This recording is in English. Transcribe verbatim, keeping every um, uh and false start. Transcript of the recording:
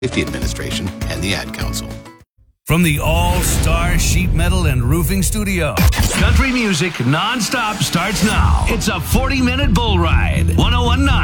Safety Administration, and the Ad Council. From the All-Star Sheet Metal and Roofing Studio, country music nonstop starts now. It's a forty-minute bull ride. one oh one point nine